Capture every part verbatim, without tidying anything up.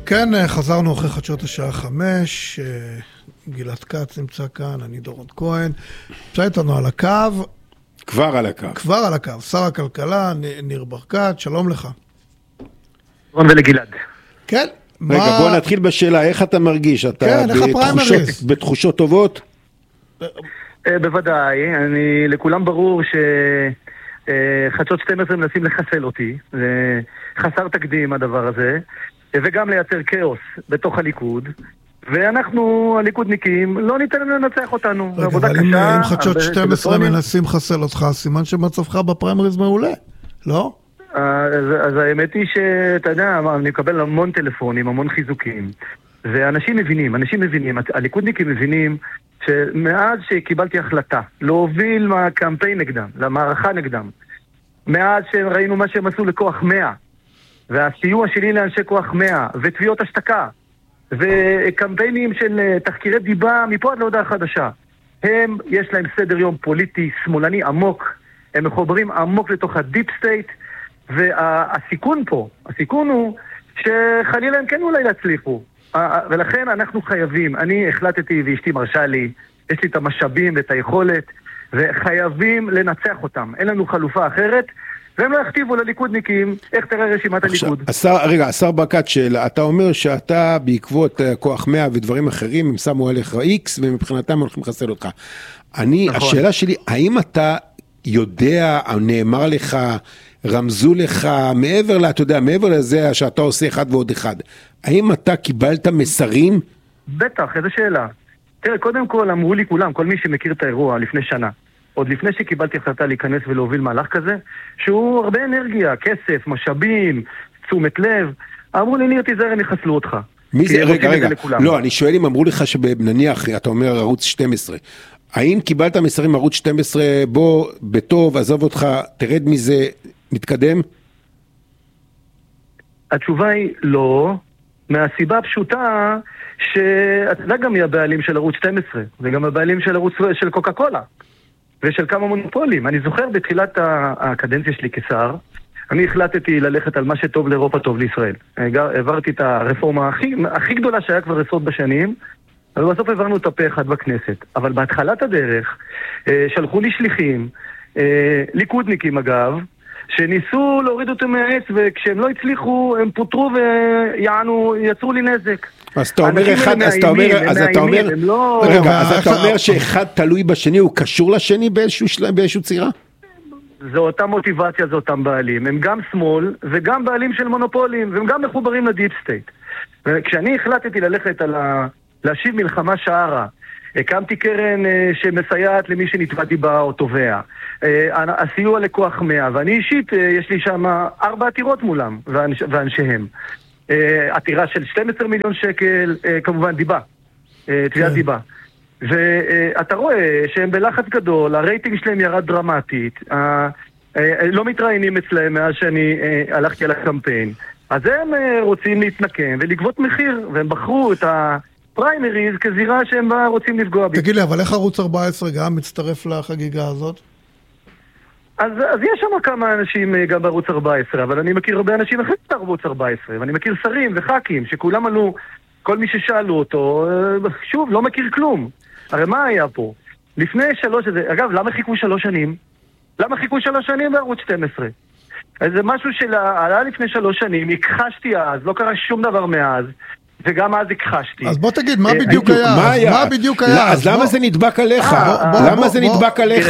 כן, חזרנו אחרי חדשות השעה חמש, גלעד קץ נמצא כאן, אני דורון כהן, נמצא איתנו על הקו. כבר על הקו. כבר על הקו, שר הכלכלה, ניר ברקת, שלום לך. דורון ולגלעד. כן. רגע, מה... בוא נתחיל בשאלה, איך אתה מרגיש? אתה כן, איך הפריימריז? בתחושות, בתחושות טובות? בוודאי, אני, לכולם ברור ש... חדשות שתים עשרה מנסים לחסל אותי, חסר תקדים הדבר הזה, וגם לייצר כאוס בתוך הליכוד, ואנחנו, הליכודניקים, לא ניתן לנצח אותנו. רגע, אבל אם, אם חדשות שתים עשרה מנסים לחסל אותך, סימן שמצבך בפריימריז מעולה, לא? אז, אז האמת היא שאתה יודע, אני מקבל המון טלפונים, המון חיזוקים, ואנשים מבינים, אנשים מבינים, הליכודניקים מבינים, שמאז שקיבלתי החלטה להוביל מהקמפיין נגדם, למערכה נגדם, מאז שראינו מה שהם עשו לכוח מאה, והסיוע שלי לאנשי כוח מאה, ותביעות השתקה, וקמפיינים של תחקירי דיבה מפה עד להודעה חדשה, הם, יש להם סדר יום פוליטי, שמאלני עמוק, הם מחוברים עמוק לתוך הדיפ סטייט, והסיכון פה, הסיכון הוא שחלילה הם כן אולי להצליחו, ולכן אנחנו חייבים, אני החלטתי ואשתי מרשה לי, יש לי את המשאבים ואת היכולת, וחייבים לנצח אותם. אין לנו חלופה אחרת, והם לא יכתיבו לליכודניקים איך תראה רשימת הליכוד. השר, רגע, השר ברקת, שאלה, אתה אומר שאתה בעקבות כוח מאה ודברים אחרים, הם שמו עליך איקס, ומבחינתם הולכים לחסל אותך. אני, נכון. השאלה שלי, האם אתה יודע, נאמר לך, רמזו לך, מעבר לה, אתה יודע, מעבר לזה שאתה עושה אחד ועוד אחד, האם אתה קיבלת מסרים? בטח, איזו שאלה. תראה, קודם כל אמרו לי כולם, כל מי שמכיר את האירוע לפני שנה, עוד לפני שקיבלתי החלטה להיכנס ולהוביל מהלך כזה, שהוא הרבה אנרגיה, כסף, משאבים, תשומת לב, אמרו לי, ניר תיזהר, הם יחסלו אותך. מי זה? רגע, רגע, לא, אני שואל אם אמרו לך שבנניח, אתה אומר ערוץ שתים עשרה, האם קיבלת מסרים ערוץ שתים עשרה, בוא, בטוב, עזוב אותך, תרד מזה, מתקדם? התשובה היא לא, מהסיבה הפשוטה שאתה יודע גם מי הבעלים של ערוץ שתים עשרה, וגם הבעלים של ערוץ של קוקה קולה, ושל כמה מונופולים. אני זוכר בתחילת הקדנציה שלי כשר, אני החלטתי ללכת על מה שטוב לאירופה טוב לישראל. העברתי את הרפורמה הכי, הכי גדולה שהיה כבר עשרות בשנים, אבל בסוף העברנו את הפה אחד בכנסת. אבל בהתחלת הדרך שלחו לי שליחים, ליכודניקים אגב, שניסו להוריד אותם מהעץ, וכשהם לא הצליחו, הם פוטרו ויענו, יצרו לי נזק. אז אתה אומר אחד, אז אתה אומר, אז אתה אומר, רגע, אז אתה אומר שאחד תלוי בשני, הוא קשור לשני באיזשהו צורה? זו אותה מוטיבציה, זו אותם בעלים. הם גם שמאל, וגם בעלים של מונופולים, והם גם מחוברים לדיפ סטייט. וכשאני החלטתי ללכת על להשיב מלחמה שערה, הקמתי קרן שמסייעת למי שנתבע דיבה או תובע. הסיוע לכוח מאה, ואני אישית, יש לי שם ארבע עתירות מולם, ואנשיהם. עתירה של שנים עשר מיליון שקל, כמובן דיבה, תביעת דיבה. ואתה רואה שהם בלחץ גדול, הרייטינג שלהם ירד דרמטית, לא מתראיינים אצלהם מאז שאני הלכתי על הקמפיין. אז הם רוצים להתנקם ולגבות מחיר, והם בחרו את ה... פריימריז כזירה שהם רוצים לפגוע בי. תגיד לי, אבל איך ערוץ ארבע עשרה גם מצטרף לחגיגה הזאת? אז, אז יש שם כמה אנשים גם בערוץ ארבע עשרה, אבל אני מכיר הרבה אנשים אחרים בערוץ ארבע עשרה, ואני מכיר שרים וח"כים שכולם עלו, כל מי ששאלו אותו, שוב, לא מכיר כלום. הרי מה היה פה? לפני שלוש, אגב, למה חיכו שלוש שנים? למה חיכו שלוש שנים בערוץ שתים עשרה? אז זה משהו שעלה לפני שלוש שנים, הכחשתי אז, לא קרה שום דבר מאז, וגם אז הכחשתי. אז בוא תגיד, מה בדיוק היה? מה בדיוק היה? אז למה זה נדבק עליך? למה זה נדבק עליך?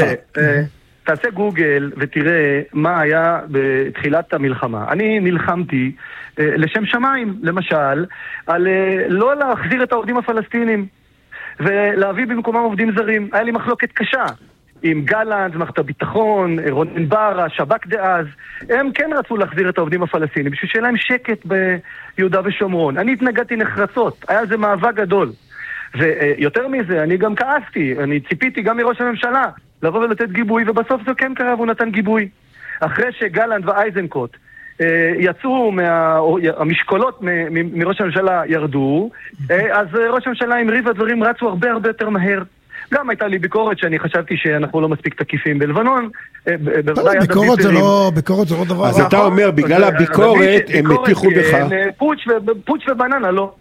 תעשה גוגל ותראה מה היה בתחילת המלחמה. אני נלחמתי לשם שמיים, למשל, על לא להחזיר את העובדים הפלסטינים, ולהביא במקומם עובדים זרים. היה לי מחלוקת קשה. עם גלנט, מערכת הביטחון, רונן בר, השב"כ דאז, הם כן רצו להחזיר את העובדים הפלסטינים, בשביל שיהיה להם שקט ביהודה ושומרון. אני התנגדתי נחרצות, היה זה מאבק גדול. ויותר מזה, אני גם כעסתי, אני ציפיתי גם מראש הממשלה לבוא ולתת גיבוי, ובסוף זה כן קרה והוא נתן גיבוי. אחרי שגלנט ואייזנקוט יצאו, המשקולות מראש הממשלה ירדו, אז ראש הממשלה המריב והדברים רצו הרבה הרבה יותר מהר. גם הייתה לי ביקורת שאני חשבתי שאנחנו לא מספיק תקיפים בלבנון. ביקורת זה לא, ביקורת זה לא דבר. אז אתה אומר, בגלל הביקורת הם הטיחו בך. פוץ' ובננה, לא.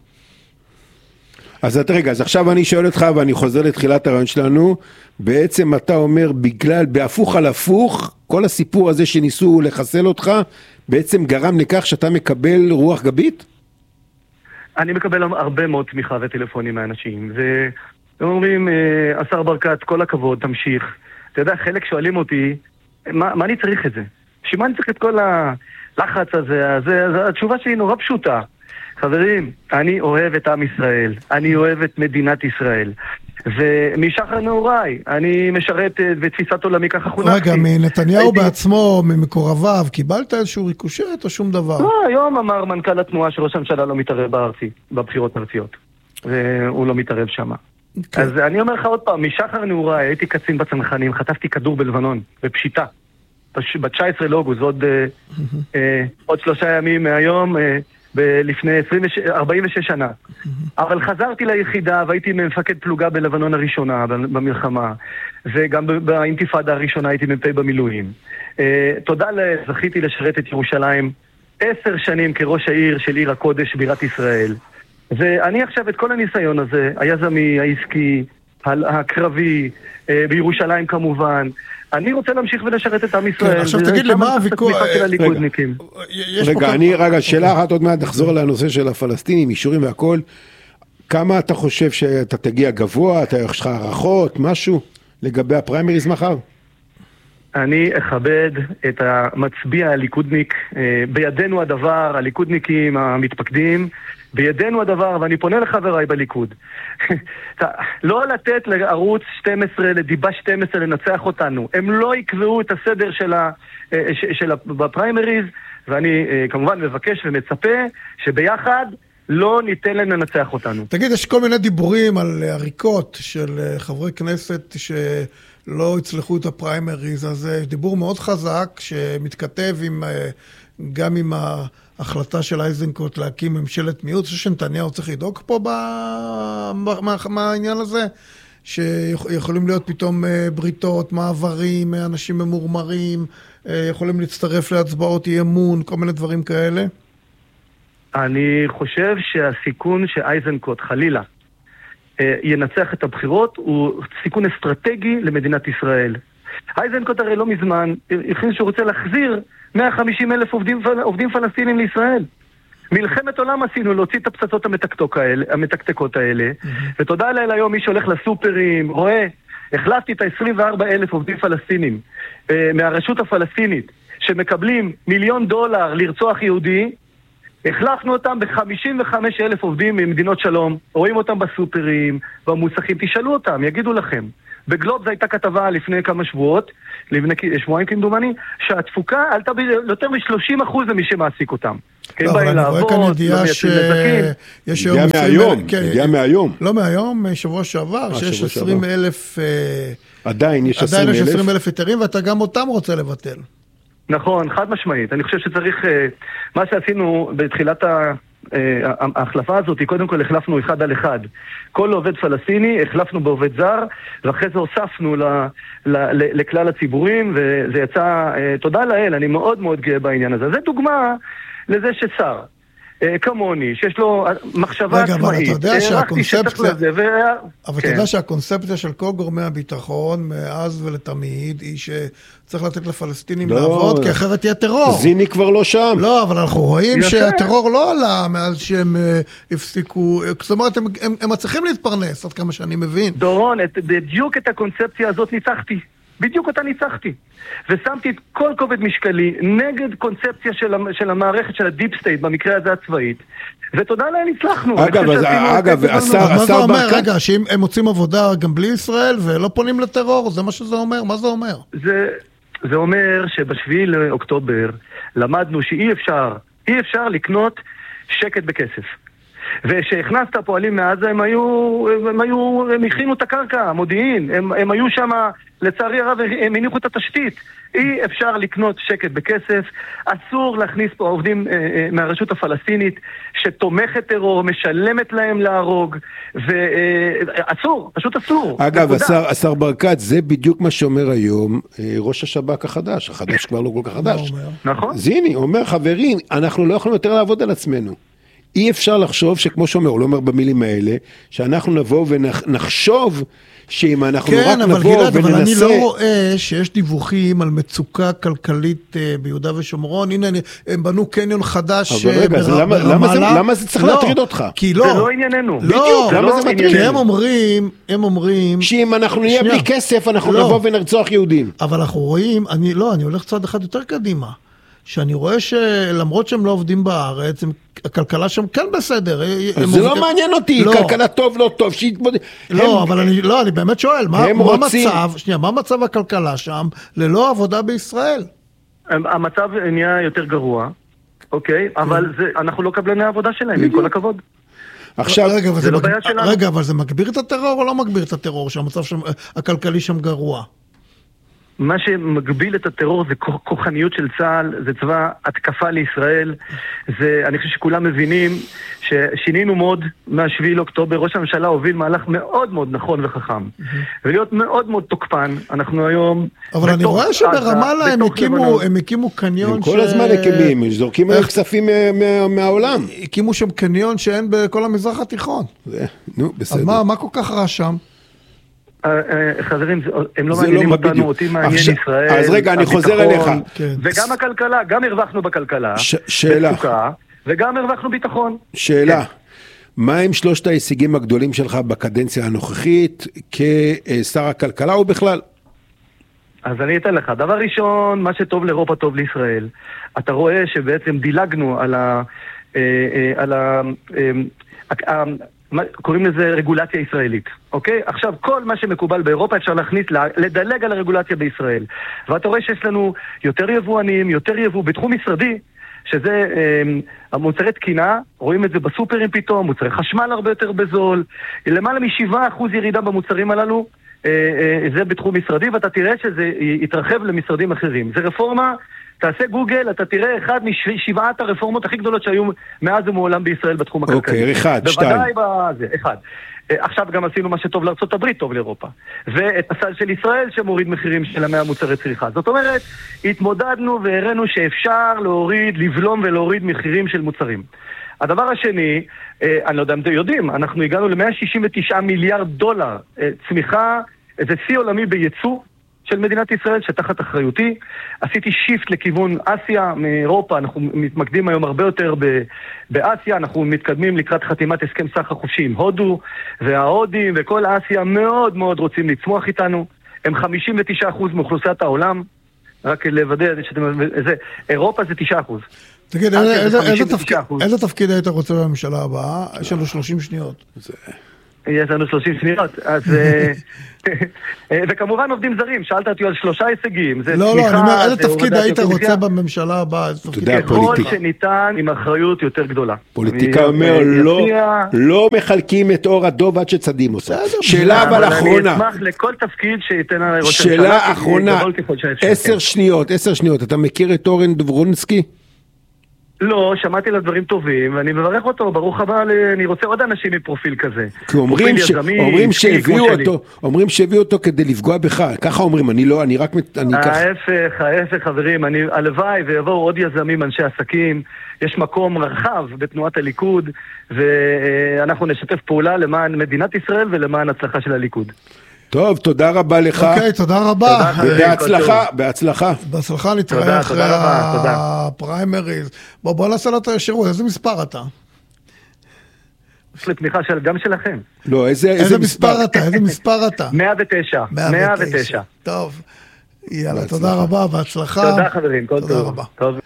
אז רגע, אז עכשיו אני שואל אותך, ואני חוזר לתחילת הרעיון שלנו, בעצם אתה אומר, בגלל, בהפוך על הפוך, כל הסיפור הזה שניסו לחסל אותך, בעצם גרם לכך שאתה מקבל רוח גבית? אני מקבל הרבה מאוד תמיכה וטלפונים מהאנשים, והם אומרים, השר ברקת, כל הכבוד, תמשיך. אתה יודע, חלק שואלים אותי, מה, מה אני צריך את זה? שמה אני צריך את כל הלחץ הזה? הזה, הזה? התשובה שלי נורא פשוטה. חברים, אני אוהב את עם ישראל, אני אוהב את מדינת ישראל, ומשחר נעוריי, אני משרת בתפיסת עולמי, ככה חונכתי. רגע, מנתניהו הייתי... בעצמו, ממקורביו, קיבלת איזשהו ריקושט או שום דבר? לא, היום אמר מנכ"ל התנועה שראש הממשלה לא מתערב בארצי, בבחירות ארציות, והוא לא מתערב שם. כן. אז אני אומר לך עוד פעם, משחר נעוריי, הייתי קצין בצנחנים, חטפתי כדור בלבנון, בפשיטה, ב-תשעה עשר לאוגוסט, עוד, אה, עוד שלושה ימים מהיום, אה, לפני ארבעים ושש שנה. אבל חזרתי ליחידה והייתי מפקד פלוגה בלבנון הראשונה במלחמה, וגם באינתיפאדה הראשונה הייתי מ"פ במילואים. תודה לזכיתי לשרת את ירושלים עשר שנים כראש העיר של עיר הקודש בירת ישראל. ואני עכשיו את כל הניסיון הזה, היזמי, העסקי, הקרבי, בירושלים כמובן, אני רוצה להמשיך ולשרת את עם ישראל. עכשיו תגיד לי, מה הוויכוח? רגע, אני, רגע, שאלה אחת עוד מעט, נחזור לנושא של הפלסטינים, אישורים והכל. כמה אתה חושב שאתה תגיע גבוה, אתה יש לך הערכות, משהו, לגבי הפריימריז מחר? אני אכבד את המצביע הליכודניק, בידינו הדבר, הליכודניקים המתפקדים, בידינו הדבר, ואני פונה לחבריי בליכוד. לא לתת לערוץ שתים עשרה, לדיבה שתים עשרה לנצח אותנו. הם לא יקבעו את הסדר של ה, של הפריימריז, ואני כמובן מבקש ומצפה שביחד לא ניתן להם לנצח אותנו. תגיד, יש כל מיני דיבורים על עריקות של חברי כנסת שלא הצלחו את הפריימריז, אז דיבור מאוד חזק שמתכתב עם, גם עם ההחלטה של אייזנקוט להקים ממשלת מיעוט. אני חושב שנתניהו צריך לדאוג פה מהעניין הזה, שיכולים להיות פתאום בריתות, מעברים, אנשים ממורמרים, יכולים להצטרף להצבעות אי אמון, כל מיני דברים כאלה. אני חושב שהסיכון שאייזנקוט חלילה ינצח את הבחירות הוא סיכון אסטרטגי למדינת ישראל. אייזנקוט הרי לא מזמן הכין שהוא רוצה להחזיר מאה וחמישים אלף עובדים, עובדים פלסטינים לישראל. מלחמת עולם עשינו להוציא את הפצצות המתקתקות האלה, המתקתקות האלה mm-hmm. ותודה לאל היום מי שהולך לסופרים, רואה, החלפתי את ה-עשרים וארבעה אלף עובדים פלסטינים מהרשות הפלסטינית שמקבלים מיליון דולר לרצוח יהודי, החלפנו אותם ב-חמישים וחמישה אלף עובדים ממדינות שלום, רואים אותם בסופרים, במוסכים, תשאלו אותם, יגידו לכם. בגלוב זו הייתה כתבה לפני כמה שבועות, לפני שבועיים כמדומני, שהתפוקה עלתה ביותר מ-שלושים אחוז למי שמעסיק אותם. לא, אבל אני רואה כאן ידיעה שיש ידיעה מהיום, ידיעה מהיום. לא מהיום, שבוע שעבר, שיש עשרים אלף... עדיין יש עשרים אלף היתרים, ואתה גם אותם רוצה לבטל. נכון, חד משמעית. אני חושב שצריך, מה שעשינו בתחילת ההחלפה הזאת, קודם כל החלפנו אחד על אחד. כל עובד פלסטיני החלפנו בעובד זר, ואחרי זה הוספנו ל, ל, ל, לכלל הציבורים, וזה יצא, תודה לאל, אני מאוד מאוד גאה בעניין הזה. זה דוגמה לזה ששר, כמוני, שיש לו מחשבה עצמאית. רגע, אבל אתה יודע שהקונספציה, אבל אתה יודע שהקונספציה של כל גורמי הביטחון מאז ולתמיד היא שצריך לתת לפלסטינים לעבוד, כי אחרת תהיה טרור. זיני כבר לא שם. לא, אבל אנחנו רואים שהטרור לא עלה מאז שהם הפסיקו, זאת אומרת, הם מצליחים להתפרנס, עד כמה שאני מבין. דורון, בדיוק את הקונספציה הזאת ניצחתי. בדיוק אותה ניצחתי. ושמתי את כל כובד משקלי נגד קונספציה של, של המערכת של הדיפ סטייט, במקרה הזה הצבאית. ותודה להם הצלחנו. אגב, אז, אגב, השר, מה זה אומר? ברקת... רגע, שהם מוצאים עבודה גם בלי ישראל ולא פונים לטרור, זה מה שזה אומר? מה זה אומר? זה, זה אומר שבשביעי לאוקטובר למדנו שאי אפשר, אי אפשר לקנות שקט בכסף. ושהכנסת פועלים מעזה, הם היו, הם היו, הם הכינו את הקרקע, המודיעין, הם, הם היו שם, לצערי הרב, הם הניחו את התשתית. אי אפשר לקנות שקט בכסף, אסור להכניס פה עובדים אה, אה, מהרשות הפלסטינית שתומכת טרור, משלמת להם להרוג, ואסור, אה, פשוט אסור. אגב, השר, השר ברקת, זה בדיוק מה שאומר היום אה, ראש השב"כ החדש, החדש כבר לא כל כך חדש. נכון. אז הנה, הוא אומר, חברים, אנחנו לא יכולים יותר לעבוד על עצמנו. אי אפשר לחשוב שכמו שאומר, הוא לא אומר במילים האלה, שאנחנו נבוא ונחשוב שאם אנחנו כן, רק אבל נבוא גלעד, וננסה... אבל אני לא רואה שיש דיווחים על מצוקה כלכלית ביהודה ושומרון. הנה, הם בנו קניון חדש אבל רגע, בר... למה, למה, זה, למה זה צריך לא, להטריד אותך? כי לא. זה לא ענייננו. לא, בדיוק, למה לא, זה מטריד? כי הם אומרים, הם אומרים... שאם אנחנו נהיה בלי כסף, אנחנו לא. נבוא ונרצוח יהודים. אבל אנחנו רואים, אני לא, אני הולך צעד אחד יותר קדימה. שאני רואה שלמרות שהם לא עובדים בארץ, הם, הכלכלה שם כן בסדר. זה עובד... לא מעניין אותי, לא. כלכלה טוב, לא טוב, שיתמודד. לא, הם... אבל אני, לא, אני באמת שואל, מה, מה רוצים... מצב, שנייה, מה מצב הכלכלה שם ללא עבודה בישראל? המצב נהיה יותר גרוע, אוקיי? כן. אבל זה, אנחנו לא קבלני העבודה שלהם, עם כל הכבוד. עכשיו, רגע, זה לא מג... בעיה שלנו. רגע, אבל זה מגביר את הטרור או לא מגביר את הטרור, שהמצב שם, הכלכלי שם גרוע? מה שמגביל את הטרור זה כוחניות של צה"ל, זה צבא התקפה לישראל, זה, אני חושב שכולם מבינים ששינינו מאוד מהשביעי לאוקטובר, ראש הממשלה הוביל מהלך מאוד מאוד נכון וחכם, ולהיות מאוד מאוד תוקפן, אנחנו היום... אבל אני רואה שברמאללה הם הקימו, הם הקימו קניון הם כל הזמן הקימים, זורקים על כספים מהעולם. הקימו שם קניון שאין בכל המזרח התיכון. נו, בסדר. אז מה, מה כל כך רע שם? חברים, הם לא מעניינים אותנו, אותי מעניין ישראל. אז רגע, אני חוזר אליך. וגם הכלכלה, גם הרווחנו בכלכלה. שאלה. וגם הרווחנו ביטחון. שאלה. מה עם שלושת ההישגים הגדולים שלך בקדנציה הנוכחית כשר הכלכלה או בכלל? אז אני אתן לך. דבר ראשון, מה שטוב לאירופה טוב לישראל. אתה רואה שבעצם דילגנו על ה... על ה... קוראים לזה רגולציה ישראלית, אוקיי? עכשיו, כל מה שמקובל באירופה אפשר להכניס, לדלג על הרגולציה בישראל. ואתה רואה שיש לנו יותר יבואנים, יותר יבוא בתחום משרדי, שזה אה, המוצרי תקינה, רואים את זה בסופרים פתאום, מוצרי חשמל הרבה יותר בזול, למעלה משבעה אחוז ירידה במוצרים הללו, אה, אה, זה בתחום משרדי, ואתה תראה שזה יתרחב למשרדים אחרים. זה רפורמה... תעשה גוגל, אתה תראה אחד משבעת הרפורמות הכי גדולות שהיו מאז ומעולם בישראל בתחום הכלכלי. אוקיי, אחד, שתיים. בוודאי בזה, אחד. עכשיו גם עשינו מה שטוב לארצות הברית, טוב לאירופה. ואת הסל של ישראל שמוריד מחירים של המאה מוצרי צריכה. זאת אומרת, התמודדנו והראינו שאפשר להוריד, לבלום ולהוריד מחירים של מוצרים. הדבר השני, אני לא יודע אם אתם יודעים, אנחנו הגענו ל-מאה שישים ותשעה מיליארד דולר צמיחה, זה שיא עולמי בייצוא, של מדינת ישראל, שתחת אחריותי. עשיתי שיפט לכיוון אסיה, מאירופה, אנחנו מתמקדים היום הרבה יותר ב- באסיה, אנחנו מתקדמים לקראת חתימת הסכם סחר חופשי עם הודו, וההודים וכל אסיה מאוד מאוד רוצים לצמוח איתנו. הם חמישים ותשעה אחוז מאוכלוסיית העולם, רק לוודא שאתם... זה, אירופה זה תשעה אחוז. תגיד, איזה, איזה, איזה, תפקיד, איזה תפקיד היית רוצה בממשלה הבאה? יש לנו שלושים שניות. זה... יש לנו שלושים שניות, אז... וכמובן עובדים זרים, שאלת אותי על שלושה הישגים. לא, לא, אני אומר, איזה תפקיד היית רוצה בממשלה הבאה? ככל שניתן עם אחריות יותר גדולה. פוליטיקה אומר, לא מחלקים את אור הדוב עד שצדים אותו. שאלה אבל אחרונה. אני אשמח לכל תפקיד שייתן על ראש הממשלה. שאלה אחרונה, עשר שניות, עשר שניות. אתה מכיר את אורן דוברונסקי? לא, שמעתי לה דברים טובים, ואני מברך אותו, ברוך הבא, אני רוצה עוד אנשים מפרופיל כזה. כי אומרים, ש... אומרים שהביאו אותו, אומרים שהביאו אותו כדי לפגוע בך, ככה אומרים, אני לא, אני רק... אני ההפך, כך... ההפך, חברים, אני, הלוואי ויבואו עוד יזמים, אנשי עסקים, יש מקום רחב בתנועת הליכוד, ואנחנו נשתף פעולה למען מדינת ישראל ולמען הצלחה של הליכוד. טוב, תודה רבה לך. אוקיי, תודה רבה. בהצלחה, בהצלחה. בהצלחה, נתראה אחרי הפריימריז. בוא, בוא נעשה לו את השירות, איזה מספר אתה? יש לי תמיכה גם שלכם. לא, איזה מספר אתה? איזה מספר אתה? מאה ותשע. מאה ותשע. טוב. יאללה, תודה רבה, בהצלחה. תודה חברים, כל טוב. תודה רבה.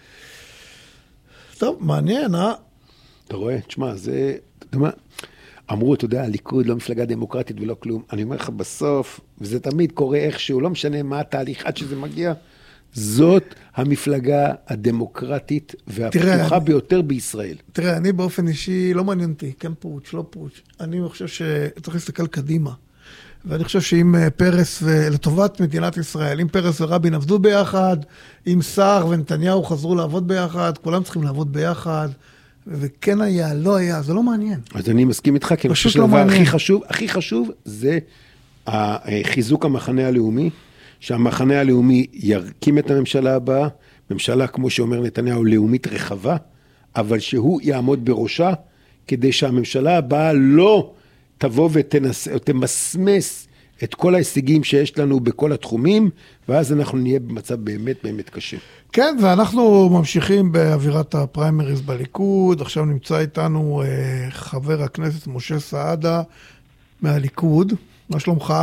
טוב, מעניין, אה? אתה רואה, תשמע, זה... אתה יודע מה? אמרו, אתה יודע, הליכוד לא מפלגה דמוקרטית ולא כלום. אני אומר לך בסוף, וזה תמיד קורה איכשהו, לא משנה מה התהליך עד שזה מגיע, זאת המפלגה הדמוקרטית והפתוחה ביותר בישראל. תראה, אני באופן אישי לא מעניין אותי, כן פרוץ', לא פרוץ'. אני חושב שצריך להסתכל קדימה. ואני חושב שאם פרס, לטובת מדינת ישראל, אם פרס ורבין עבדו ביחד, אם סער ונתניהו חזרו לעבוד ביחד, כולם צריכים לעבוד ביחד, וכן היה, לא היה, זה לא מעניין. אז אני מסכים איתך, כי אני חושב שהדבר הכי חשוב, הכי חשוב זה חיזוק המחנה הלאומי, שהמחנה הלאומי ירקים את הממשלה הבאה, ממשלה כמו שאומר נתניהו לאומית רחבה, אבל שהוא יעמוד בראשה, כדי שהממשלה הבאה לא תבוא ותמסמס את כל ההישגים שיש לנו בכל התחומים, ואז אנחנו נהיה במצב באמת באמת קשה. כן, ואנחנו ממשיכים באווירת הפריימריז בליכוד, עכשיו נמצא איתנו אה, חבר הכנסת משה סעדה מהליכוד, מה שלומך?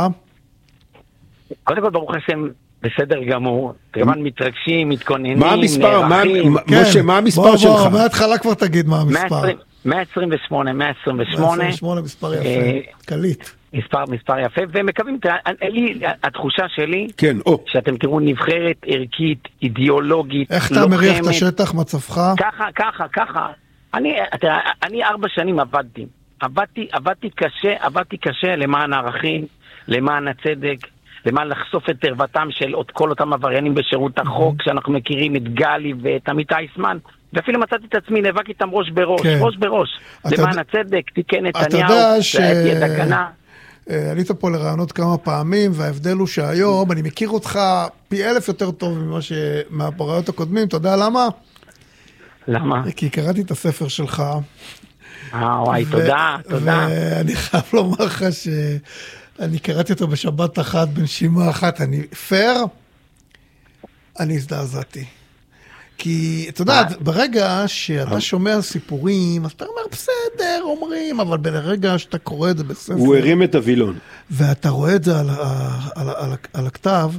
קודם כל ברוך השם בסדר גמור, כמובן מתרגשים, מתכוננים, מה המספר, משה, מה המספר שלך? בוא, מההתחלה כבר תגיד מה המספר. מאה עשרים ושמונה, מאה עשרים ושמונה. מאה עשרים ושמונה, מספר יפה, קליט. מספר, מספר יפה, ומקווים, לי, התחושה שלי, כן, או. שאתם תראו נבחרת ערכית, אידיאולוגית, איך אתה מריח את השטח, מצבך? ככה, ככה, ככה. אני, אני ארבע שנים עבדתי. עבדתי, עבדתי קשה, עבדתי קשה למען הערכים, למען הצדק, למען לחשוף את ערוותם של כל אותם עבריינים בשירות החוק, שאנחנו מכירים את גלי ואת עמית אייסמן, ואפילו מצאתי את עצמי, נאבק איתם ראש בראש, כן. ראש בראש, למען אתה... הצדק, תיקן נתניהו, ש... יד הגנה. עלית פה לרעיונות כמה פעמים, וההבדל הוא שהיום, אני מכיר אותך פי אלף יותר טוב ממה ש... מהפרעות הקודמים, אתה יודע למה? למה? כי קראתי את הספר שלך. אה, וואי, ו... תודה, תודה. ואני חייב לומר לך ש... אני קראתי אותו בשבת אחת, בנשימה אחת, אני פייר, אני הזדעזעתי. כי, אתה יודע, ברגע שאתה שומע סיפורים, אז אתה אומר, בסדר, אומרים, אבל ברגע שאתה קורא את זה בספר... הוא הרים את הווילון. ואתה רואה את זה על, על, על, על הכתב,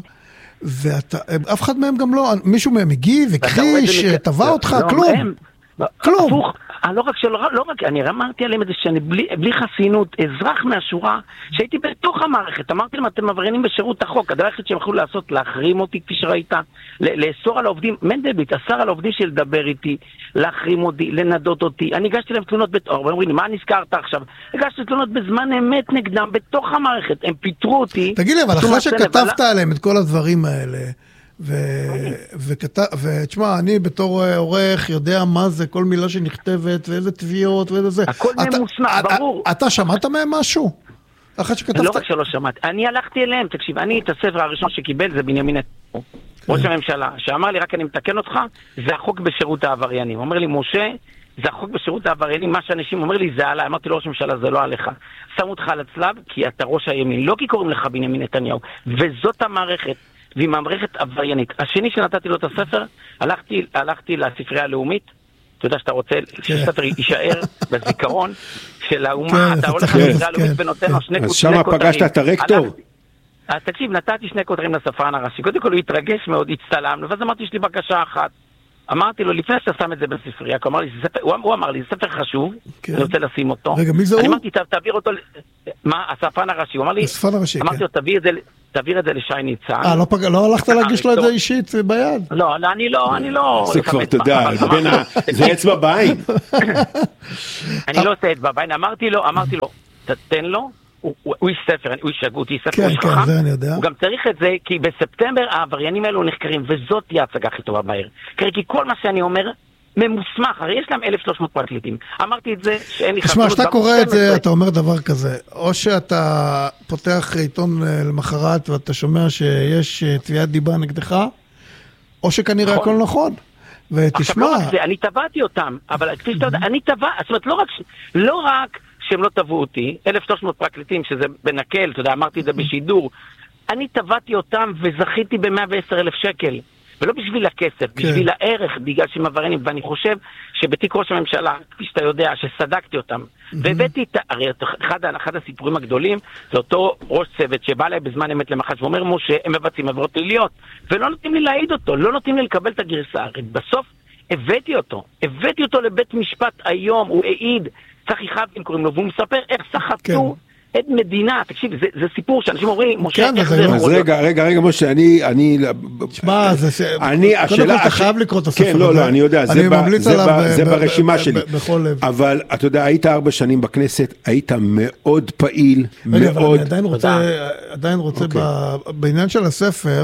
ואף אחד מהם גם לא, מישהו מהם הגיב, הכחיש, טבע אותך, כלום. כלום. לא רק שלא, לא רק, אני אמרתי עליהם את זה שאני בלי, בלי חסינות, אזרח מהשורה, שהייתי בתוך המערכת, אמרתי להם, אתם עבריינים בשירות החוק, הדבר היחיד שהם יכולו לעשות, להחרים אותי כפי שראית, לאסור על העובדים, מנדלבליט, אסר על העובדים של לדבר איתי, להחרים אותי, לנדות אותי, אני הגשתי להם תלונות בתור, ואומרים לי, מה נזכרת עכשיו? הגשתי תלונות בזמן אמת נגדם, בתוך המערכת, הם פיתרו אותי. תגיד לי, אבל אחרי שכתבת עליהם את כל הדברים האלה, ותשמע, אני בתור עורך יודע מה זה, כל מילה שנכתבת, ואיזה תביעות, ואיזה זה. הכל ממוסמך, ברור. אתה שמעת מהם משהו? אחת שכתבת? לא רק שלא שמעת. אני הלכתי אליהם, תקשיב, אני את הספר הראשון שקיבל זה בנימין נתניהו, ראש הממשלה, שאמר לי, רק אני מתקן אותך, זה החוק בשירות העבריינים. הוא אומר לי, משה, זה החוק בשירות העבריינים, מה שאנשים אומר לי, זה עליי. אמרתי לו, ראש הממשלה, זה לא עליך. שמו אותך על הצלב, כי אתה ראש הימין, לא כי קוראים לך בנימין נתניהו. וזאת המערכת. והיא מערכת עבריינית. השני שנתתי לו את הספר, הלכתי, הלכתי לספרייה הלאומית, אתה יודע שאתה רוצה שהספר יישאר בזיכרון של האומה, אתה הולך לספרייה הלאומית ונותן לו שני כותרים. אז שמה פגשת את הרקטור? תקשיב, נתתי שני כותרים לספרן הראשי, קודם כל הוא התרגש מאוד, הצטלמנו, ואז אמרתי, יש לי בקשה אחת. אמרתי לו, לפני שאתה שם את זה בספרייה, הוא אמר לי, זה ספר חשוב, אני רוצה לשים אותו. רגע, מי זה הוא? אני אמרתי, תעביר אותו, מה, הספרן הראשי, הוא אמר לי, אמרתי לו, תעביר את זה לשי ניצן. אה, לא הלכת להגיש לו את זה אישית ביד? לא, אני לא, אני לא... זה כבר, אתה יודע, זה אצבע בעין. אני לא עושה אצבע בעין, אמרתי לו, אמרתי לו, תתן לו, הוא איש ספר, הוא איש הגות, הוא איש ספר, הוא איש חכם. הוא גם צריך את זה, כי בספטמבר העבריינים האלו נחקרים, וזאת תהיה הצגה הכי טובה בעיר. כי כל מה שאני אומר... ממוסמך, הרי יש להם אלף ושלוש מאות פרקליטים. אמרתי את זה שאין לי חסינות. תשמע, שאתה קורא את זה, אתה אומר דבר כזה, או שאתה פותח עיתון למחרת ואתה שומע שיש תביעת דיבה נגדך, או שכנראה הכל נכון. ותשמע... אני טבעתי אותם, אבל כפי שאתה יודע, אני טבע, זאת אומרת, לא רק שהם לא טבעו אותי, אלף ושלוש מאות פרקליטים, שזה בנקל, אתה יודע, אמרתי את זה בשידור, אני טבעתי אותם וזכיתי ב-מאה ועשרה אלף שקל. ולא בשביל הכסף, בשביל הערך, בגלל שהם עבריינים, ואני חושב שבתיק ראש הממשלה, כפי שאתה יודע, שסדקתי אותם, והבאתי את, הרי אחד הסיפורים הגדולים, זה אותו ראש צוות שבא אליי בזמן אמת למח"ש, ואומר, משה, הם מבצעים עבירות פליליות, ולא נותנים לי להעיד אותו, לא נותנים לי לקבל את הגרסה, הרי בסוף הבאתי אותו, הבאתי אותו לבית משפט היום, הוא העיד, צחי חבקין קוראים לו, והוא מספר איך סחטו עד מדינה, תקשיב, זה, זה סיפור שאנשים אומרים, משה, כן, איך זה זה יכול אז להיות? רגע, רגע, רגע, משה, אני, אני, תשמע, זה, אני, קודם השאלה, כל אתה חייב לקרוא את הספר כן, לא, לא, אני יודע, זה, ב, זה, ב, זה ברשימה שלי, בכל לב. אבל אתה יודע, היית ארבע שנים בכנסת, היית מאוד פעיל, רגע, מאוד, אבל אני עדיין רוצה, עדיין רוצה בעניין של הספר,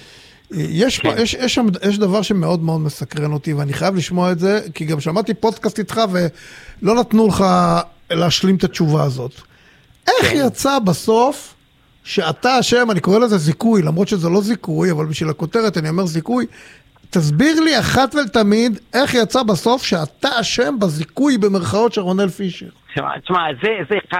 יש, כן. יש, יש, שם, יש דבר שמאוד מאוד מסקרן אותי, ואני חייב לשמוע את זה, כי גם שמעתי פודקאסט איתך, ולא נתנו לך להשלים את התשובה הזאת. איך כן. יצא בסוף, שאתה השם, אני קורא לזה זיכוי, למרות שזה לא זיכוי, אבל בשביל הכותרת אני אומר זיכוי, תסביר לי אחת ולתמיד, איך יצא בסוף שאתה השם בזיכוי במרכאות של רונל פישר. תשמע, זה, זה אחד,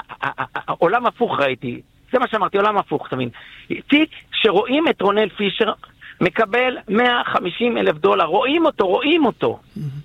העולם הפוך ראיתי, זה מה שאמרתי, עולם הפוך, תמיד. תיק שרואים את רונל פישר מקבל מאה וחמישים אלף דולר, רואים אותו, רואים אותו.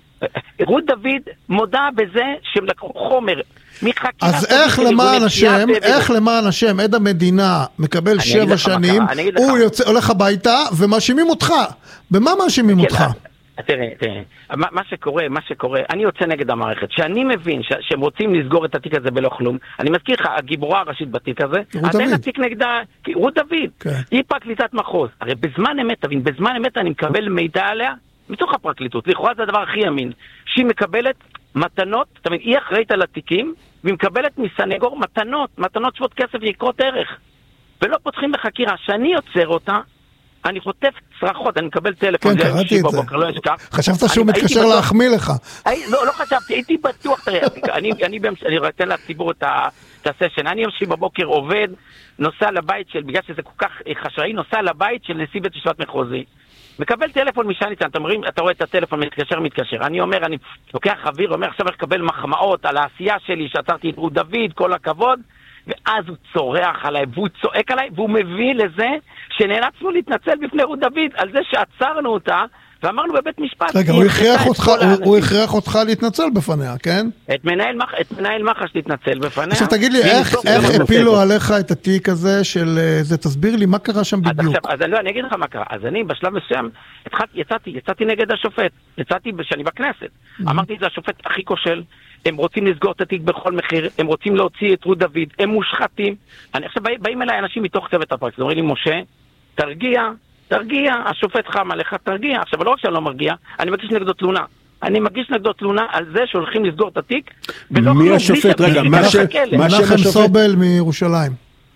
רות דוד מודה בזה שהם לקחו חומר מחקירה. אז איך למען השם, איך למען השם, עד המדינה מקבל שבע שנים, הוא יוצא, הולך הביתה ומאשימים אותך. במה מאשימים אותך? תראה, תראה, מה, מה שקורה, מה שקורה, אני יוצא נגד המערכת, שאני מבין ש, שהם רוצים לסגור את התיק הזה בלא כלום, אני מזכיר לך, הגיבורה הראשית בתיק הזה, עדיין התיק נגדה, רות דוד, כן. היא פרקליטת מחוז, הרי בזמן אמת, תבין, בזמן אמת אני מקבל מידע עליה, מתוך הפרקליטות, לכאורה זה הדבר הכי אמין, שהיא מקבלת מתנות, תבין, היא אחראית על התיקים, והיא מקבלת מסנגור מתנות, מתנות שוות כסף ויקרות ערך, ולא פותחים בחקירה, שאני יוצר אותה, אני חוטף צרחות, אני מקבל טלפון. כן, קראתי את זה. לא חשבת שהוא מתקשר להחמיא לך. לא, לא חשבתי, הייתי בטוח, תראה, אני אתן לציבור את הסשן, אני יום בבוקר עובד, נוסע לבית של, בגלל שזה כל כך חשאי, נוסע לבית של נשיא בית משפט מחוזי, מקבל טלפון משי ניצן, אתה רואה את הטלפון, מתקשר, מתקשר, אני אומר, אני לוקח אוויר, אומר, עכשיו אני אקבל מחמאות על העשייה שלי, שעצרתי את רות דוד, כל הכבוד, ואז הוא צורח עליי, והוא צועק עליי, והוא מביא לזה שנאלצנו להתנצל בפני רות דוד על זה שעצרנו אותה, ואמרנו בבית משפט. רגע, הוא הכריח אותך, הוא, הוא הכריח אותך להתנצל בפניה, כן? את מנהל, מח, את מנהל מח"ש להתנצל בפניה. עכשיו תגיד לי, איך, איך הפילו עליך את התיק הזה של זה, תסביר לי מה קרה שם בדיוק. עכשיו, אז לא, אני אגיד לך מה קרה. אז אני בשלב מסוים, התחלתי, יצאתי, יצאתי נגד השופט. יצאתי שאני בכנסת. אמרתי, זה השופט הכי כושל. הם רוצים לסגור את התיק בכל מחיר, הם רוצים להוציא את רות דוד, הם מושחתים. אני, עכשיו באים, באים אליי אנשים מתוך צוות הפרקליטות, אומרים לי, משה, תרגיע, תרגיע, השופט חם עליך, תרגיע. עכשיו, לא רק שאני לא מרגיע, אני מגיש נגדו תלונה. אני מגיש נגדו תלונה על זה שהולכים לסגור את התיק. מי השופט? רגע, מנחם סובל מירושלים.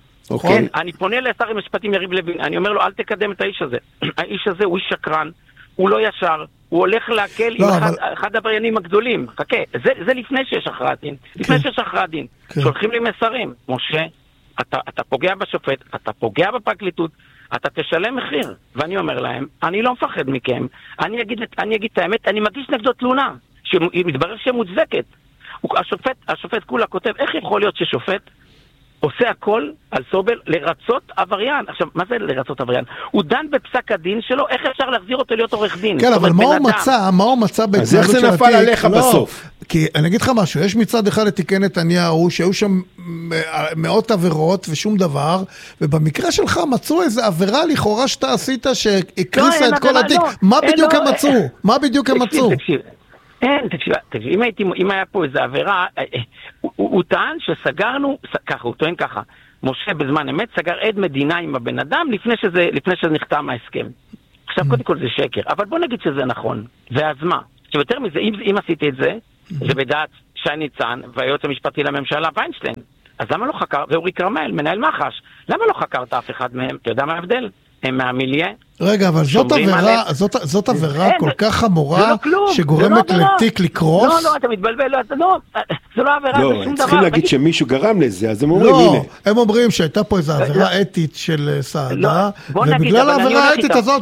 כן, אני פונה לשר המשפטים יריב לוין, אני אומר לו, אל תקדם את האיש הזה. האיש הזה הוא שקרן, הוא לא ישר, הוא הולך להקל עם אחד העבריינים הגדולים. חכה, זה לפני שיש הכרעת דין. לפני שיש הכרעת דין. שולחים לי מסרים. משה, אתה פוגע בשופט, אתה פוגע בפרקליטות, אתה תשלם מחיר. ואני אומר להם, אני לא מפחד מכם, אני אגיד את האמת, אני מגיש נגדו תלונה, שמתברר שהיא מוצדקת. השופט, השופט כולה כותב, איך יכול להיות ששופט עושה הכל על סובל לרצות עבריין? עכשיו, מה זה לרצות עבריין? הוא דן בפסק הדין שלו, איך אפשר להחזיר אותו להיות עורך דין? כן, אבל מה הוא מצא? מה הוא מצא בהתנהלות של התיק? אז איך זה נפל עליך בסוף? כי אני אגיד לך משהו, יש מצד אחד לתיקי נתניהו, שהיו שם מאות עבירות ושום דבר, ובמקרה שלך מצאו איזו עבירה לכאורה שאתה עשית, שהקריסה את כל התיק. מה בדיוק הם מצאו? מה בדיוק הם מצאו? אין, תקשיב, תקשיב, אם, הייתי, אם היה פה איזו עבירה, הוא, הוא, הוא טען שסגרנו, ככה, הוא טוען ככה, משה בזמן אמת סגר עד מדינה עם הבן אדם לפני שזה, לפני שזה נחתם ההסכם. עכשיו, קודם כל זה שקר, אבל בוא נגיד שזה נכון, ואז מה? עכשיו, יותר מזה, אם, אם עשיתי את זה, זה בדעת שי ניצן והיועץ המשפטי לממשלה ויינשטיין, אז למה לא חקר, ואורי כרמל, מנהל מח"ש, למה לא חקרת אף אחד מהם? אתה יודע מה ההבדל? הם מהמיליה. רגע, אבל זאת עבירה, זאת, זאת עבירה כל כך חמורה, שגורמת לתיק לקרוס? לא, לא, אתה מתבלבל, לא, לא, זה לא עבירה, לא, זה שום דבר. צריכים להגיד שמישהו גרם לזה, אז הם אומרים, לא, הנה. הם אומרים שהייתה פה איזו עבירה אתית של סעדה, ובגלל העבירה האתית הזאת,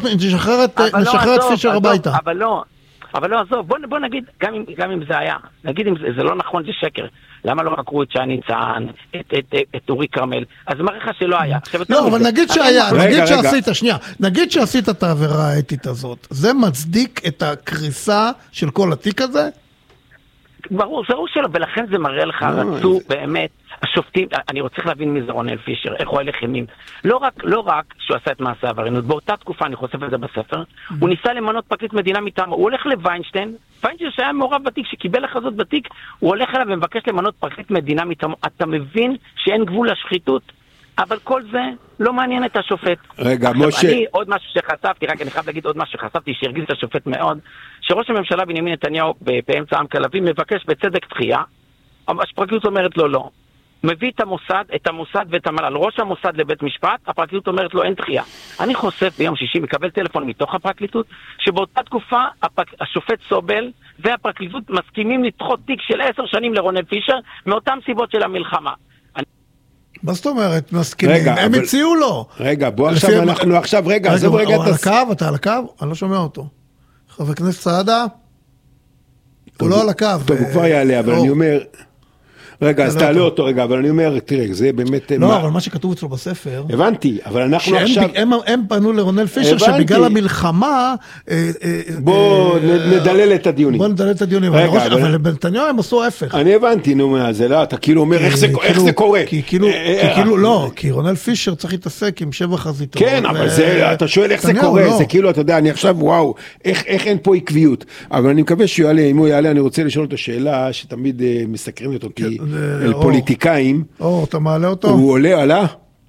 נשחרר את פישר הביתה. אבל לא, אבל לא, עזוב, בוא, בוא נגיד, גם אם, גם אם זה היה, נגיד אם זה, זה לא נכון, זה שקר. למה לא חקרו את שי ניצן, את, את, את, את אורי כרמל? אז מעריכה שלא היה. לא, אבל נגיד שהיה, נגיד שעשית, שנייה, נגיד שעשית את העבירה האתית הזאת, זה מצדיק את הקריסה של כל התיק הזה? ברור, ברור שלא, ולכן זה מראה לך, רצו באמת, השופטים, אני רוצה להבין מי זה רונל פישר, איך הוא הלך ימין. לא רק, לא רק שהוא עשה את מעשה העבריינות, באותה תקופה, אני חושף את זה בספר, הוא ניסה למנות פרקליט מדינה מטעמו, הוא הולך לוויינשטיין, ויינשטיין שהיה מעורב בתיק, שקיבל החזות בתיק, הוא הולך אליו ומבקש למנות פרקליט מדינה מטעמו. אתה מבין שאין גבול לשחיתות, אבל כל זה לא מעניין את השופט. רגע, עכשיו, משה... אני עוד משהו שחשפתי, רק אני חייב להגיד עוד משהו שחשפתי, שהרגיז את השופט מאוד, שראש הממשלה בנימין נתניהו באמצע עם כלבי מבקש בצדק דחייה, הפרקליטות אומרת לו לא. מביא את המוסד, את המוסד ואת המל"ל, ראש המוסד לבית משפט, הפרקליטות אומרת לו אין דחייה. אני חושף ביום שישי, מקבל טלפון מתוך הפרקליטות, שבאותה תקופה הפק... השופט סובל והפרקליטות מסכימים לדחות תיק של עשר שנים לרונל פישר, מאותן סיבות של המלחמה. מה זאת אומרת, מסכימים? רגע, הם אבל... הציעו לו. רגע, בוא עכשיו, הם... אנחנו עכשיו, רגע, רגע עזוב רגע... הוא על הקו, אתה על הקו? אני לא שומע אותו. חבר כנסת סעדה? הוא לא על הקו. טוב, הוא כבר יעלה, אבל אני אומר... רגע, אז תעלה אותו רגע, אבל אני אומר, תראה, זה באמת... לא, אבל מה שכתוב אצלו בספר... הבנתי, אבל אנחנו עכשיו... הם פנו לרונל פישר שבגלל המלחמה... בוא נדלל את הדיונים. בוא נדלל את הדיונים, אבל לבנתניהו הם עשו ההפך. אני הבנתי, נו, זה לא, אתה כאילו אומר, איך זה קורה? כי כאילו, לא, כי רונל פישר צריך להתעסק עם שבע חזיתות. כן, אבל אתה שואל איך זה קורה, זה כאילו, אתה יודע, אני עכשיו, וואו, איך אין פה עקביות. אבל אני מקווה שהוא יעלה, אם הוא יעלה, אני רוצה לשאול אותו שאלה שתמיד מסקרים אותו, כי אל פוליטיקאים. או, אתה מעלה אותו? הוא עולה, עלה?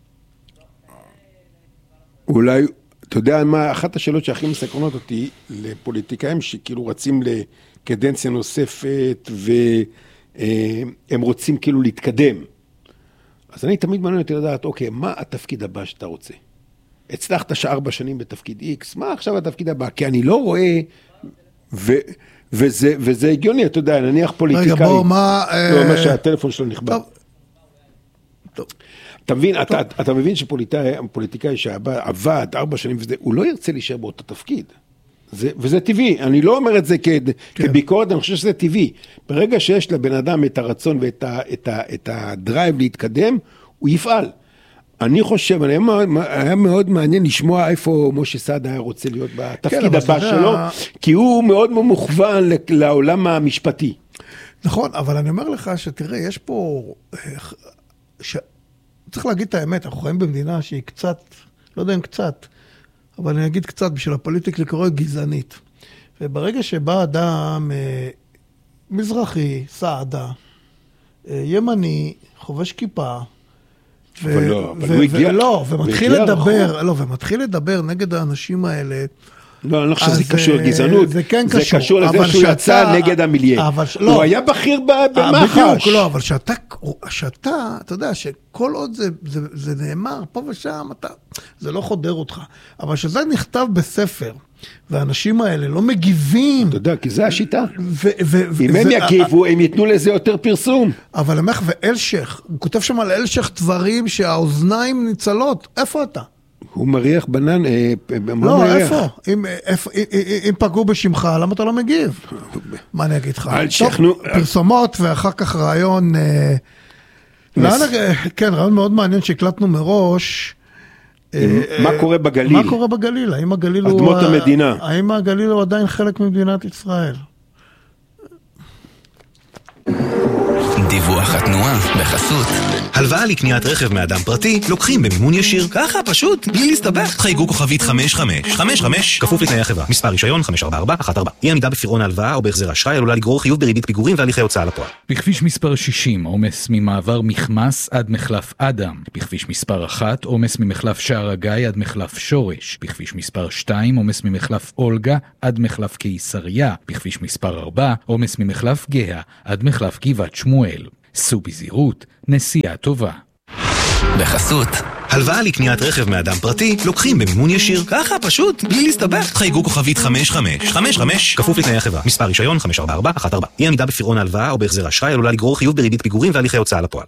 אולי, אתה יודע מה, אחת השאלות שהכי מסקרנות אותי לפוליטיקאים שכאילו רצים לקדנציה נוספת והם רוצים כאילו להתקדם. אז אני תמיד מעניין אותי לדעת, אוקיי, מה התפקיד הבא שאתה רוצה? הצלחת שארבע שנים בתפקיד X, מה עכשיו התפקיד הבא? כי אני לא רואה ו... וזה, וזה הגיוני, אתה יודע, נניח פוליטיקאי. רגע, בוא, מה... לא, אומר שהטלפון שלו נכבה. טוב. אתה מבין, אתה, אתה מבין שפוליטיקאי שעבד ארבע שנים וזה, הוא לא ירצה להישאר באותו תפקיד. זה, וזה טבעי. אני לא אומר את זה כ, כן. כביקורת, אני חושב שזה טבעי. ברגע שיש לבן אדם את הרצון ואת ה, את ה, את הדרייב להתקדם, הוא יפעל. אני חושב, היה מאוד, היה מאוד מעניין לשמוע איפה משה סעדה היה רוצה להיות בתפקיד כן, הבא שלו, כי הוא מאוד מוכוון לעולם המשפטי. נכון, אבל אני אומר לך שתראה, יש פה, ש... צריך להגיד את האמת, אנחנו חיים במדינה שהיא קצת, לא יודע אם קצת, אבל אני אגיד קצת בשביל הפוליטיקה לקרוא גזענית. וברגע שבא אדם מזרחי, סעדה, ימני, חובש כיפה, אבל לא, אבל הוא הגיע... לא, ומתחיל לדבר, לא, ומתחיל לדבר נגד האנשים האלה. לא, אני לא חושב שזה קשור לגזענות. זה כן קשור. זה קשור לזה שהוא יצא נגד המיליה. הוא היה בכיר במח"ש. בדיוק, לא, אבל שאתה, שאתה, אתה יודע, שכל עוד זה נאמר פה ושם, זה לא חודר אותך. אבל שזה נכתב בספר, והאנשים האלה לא מגיבים. אתה יודע, כי זה השיטה. אם הם יגיבו, הם ייתנו לזה יותר פרסום. אבל למח ואלשך, הוא כותב שם על אלשך דברים שהאוזניים ניצלות. איפה אתה? הוא מריח בנן, לא, איפה? אם פגעו בשמך, למה אתה לא מגיב? מה אני אגיד לך? פרסומות ואחר כך רעיון, כן, רעיון מאוד מעניין שהקלטנו מראש. מה קורה בגליל? מה קורה בגליל? האם הגליל הוא... אדמות המדינה. האם הגליל הוא עדיין חלק ממדינת ישראל? דיווח התנועה בחסות. הלוואה לקניית רכב מאדם פרטי לוקחים במימון ישיר. ככה פשוט, בלי להסתבך. חייגו כוכבית חמש חמש חמש חמש כפוף לתנאי החברה. מספר רישיון חמש ארבע ארבע אחת ארבע. אי עמידה בפירעון ההלוואה או בהחזר אשראי עלולה לגרור חיוב בריבית פיגורים והליכי הוצאה לפועל. בכביש מספר שישים עומס ממעבר מחמס עד מחלף אדם. בכביש מספר אחת עומס ממחלף שער הגיא עד מחלף שורש. בכביש מספר שתיים עומס ממחלף אולגה עד מחלף קיסריה. בכביש מספר ארבע עומס ממחלף גאה עד מחלף גבעת שמואל. סעו בזהירות, נסיעה טובה. בחסות, הלוואה לקניית רכב מאדם פרטי לוקחים במימון ישיר. ככה פשוט, בלי להסתבך. חייגו כוכבית חמש חמש חמש חמש כפוף לתנאי החברה. מספר רישיון חמש ארבע ארבע אחת ארבע. אי עמידה בפירעון ההלוואה או בהחזר אשראי עלולה לגרור חיוב בריבית פיגורים והליכי הוצאה לפועל.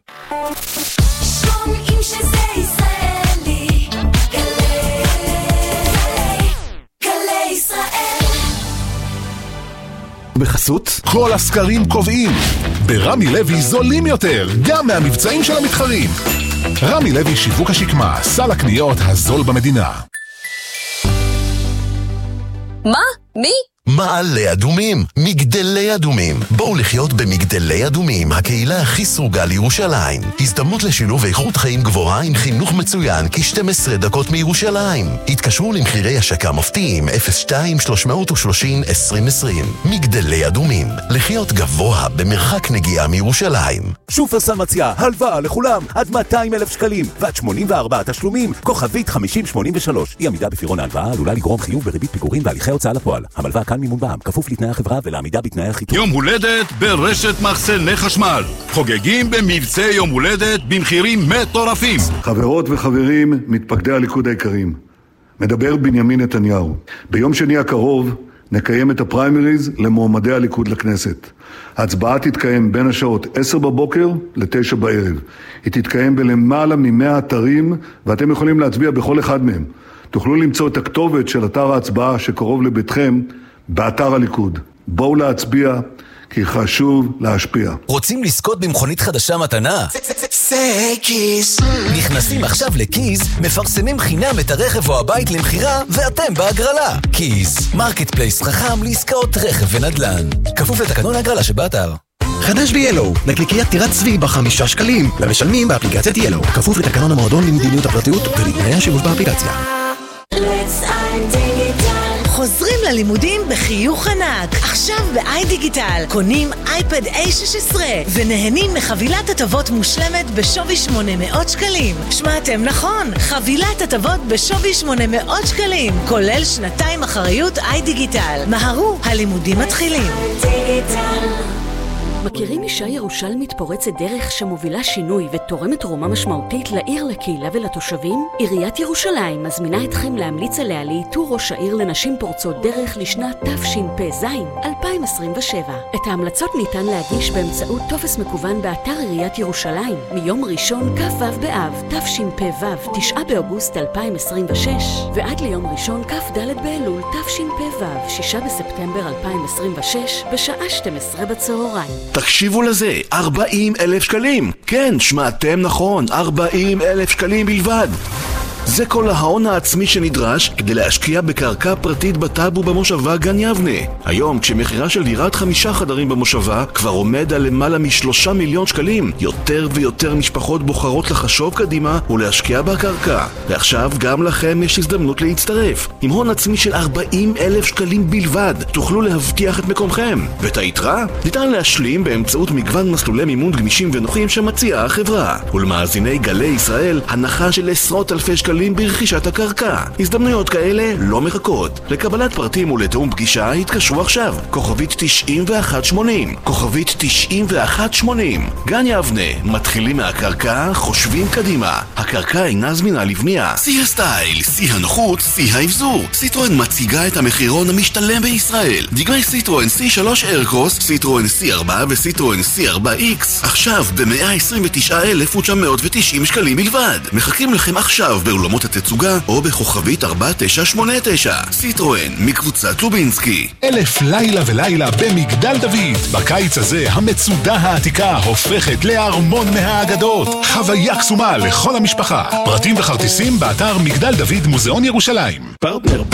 בחסות, כל הסקרים קובעים. ברמי לוי זולים יותר, גם מהמבצעים של המתחרים. רמי לוי שיווק השקמה, סל הקניות הזול במדינה. מה? מי? מעלה אדומים, מגדלי אדומים. בואו לחיות במגדלי אדומים, הקהילה הכי סרוגה לירושלים. הזדמנות לשילוב איכות חיים גבוהה עם חינוך מצוין כ-שתים עשרה דקות מירושלים. התקשרו למחירי השקה מפתיעים אפס שתיים שלוש שלושים עשרים עשרים. מגדלי אדומים, לחיות גבוה במרחק נגיעה מירושלים. שופרסל מציע הלוואה לכולם עד מאתיים אלף שקלים ועד שמונים וארבעה תשלומים, כוכבית חמישים שמונים ושלוש. אי עמידה בפירעון ההלוואה עלולה לגרום חיוב בריבית פיגורים והליכי הוצאה לפועל. המלווה כאן מימון בע"מ, כפוף לתנאי החברה ולעמידה בתנאי החיתום. יום הולדת ברשת מחסני חשמל. חוגגים במבצע יום הולדת במחירים מטורפים. חברות וחברים, מתפקדי הליכוד היקרים, מדבר בנימין נתניהו. ביום שני הקרוב נקיים את הפריימריז למועמדי הליכוד לכנסת. ההצבעה תתקיים בין השעות עשר בבוקר לתשע בערב. היא תתקיים בלמעלה ממאה אתרים, ואתם יכולים להצביע בכל אחד מהם. תוכלו למצוא את הכתובת של אתר ההצבעה שקרוב לביתכם באתר הליכוד. בואו להצביע, כי חשוב להשפיע. רוצים לזכות במכונית חדשה מתנה? זה קיז. נכנסים עכשיו לקיז, מפרסמים חינם את הרכב או הבית למחירה, ואתם בהגרלה. קיז, מרקט פלייס חכם לעסקאות רכב ונדל"ן. כפוף לתקנון ההגרלה שבאתר. חדש ב-ילו, נקניקיית טירת צבי בחמישה שקלים, למשלמים באפליקציית ילו. כפוף לתקנון המועדון למדיניות הפרטיות ולתנאי השימוש באפליקציה. חוזרים ללימודים בחיוך ענק. עכשיו ב-איי דיגיטל קונים אייפד איי שש עשרה ונהנים מחבילת הטבות מושלמת בשווי שמונה מאות שקלים. שמעתם נכון, חבילת הטבות בשווי שמונה מאות שקלים, כולל שנתיים אחריות איי דיגיטל. מהרו, הלימודים מתחילים. מכירים אישה ירושלמית פורצת דרך שמובילה שינוי ותורמת תרומה משמעותית לעיר, לקהילה ולתושבים? עיריית ירושלים מזמינה אתכם להמליץ עליה לאיתור ראש העיר לנשים פורצות דרך לשנת תשפ"ז אלפיים עשרים ושבע. את ההמלצות ניתן להגיש באמצעות טופס מקוון באתר עיריית ירושלים מיום ראשון כ"ו באב תשפ"ו תשעה באוגוסט אלפיים עשרים ושש ועד ליום ראשון כ"ד באלול תשפ"ו שישה בספטמבר אלפיים עשרים ושש בשעה שתים עשרה בצהריים. תקשיבו לזה, ארבעים אלף שקלים. כן, שמעתם נכון, ארבעים אלף שקלים בלבד. זה כל ההון העצמי שנדרש כדי להשקיע בקרקע פרטית בטאבו במושבה גן יבנה. היום, כשמחירה של דירת חמישה חדרים במושבה כבר עומד על למעלה משלושה מיליון שקלים, יותר ויותר משפחות בוחרות לחשוב קדימה ולהשקיע בקרקע. ועכשיו גם לכם יש הזדמנות להצטרף. עם הון עצמי של ארבעים אלף שקלים בלבד, תוכלו להבטיח את מקומכם. ואת היתרה ניתן להשלים באמצעות מגוון מסלולי מימון גמישים ונוחים שמציעה החברה. ולמאזיני גלי ישראל, הנחה של עשרות אלפי שקלים ברכישת הקרקע. הזדמנויות כאלה לא מחכות. לקבלת פרטים ולתאום פגישה התקשרו עכשיו. כוכבית תשעים ואחת שמונים. כוכבית תשעים ואחת שמונים. גן יבנה, מתחילים מהקרקע, חושבים קדימה. הקרקע אינה זמינה לבנייה. שיא הסטייל, שיא הנוחות, שיא האבזור. סיטרואן מציגה את המחירון המשתלם בישראל. דגמי סיטרואן סי שלוש איירקרוס, סיטרואן סי ארבע וסיטרואן סי ארבע איקס. עכשיו ב-מאה עשרים ותשעה אלף ותשע מאות ותשעים שקלים בלבד. מחכים לכם עכשיו בעולמות התצוגה או בכוכבית ארבע תשע שמונה תשע. סיטרואן מקבוצת לובינסקי. אלף לילה ולילה במגדל דוד. בקיץ הזה המצודה העתיקה הופכת לארמון מהאגדות. חוויה קסומה לכל המשפחה. פרטים וכרטיסים באתר מגדל דוד מוזיאון ירושלים. פרטנר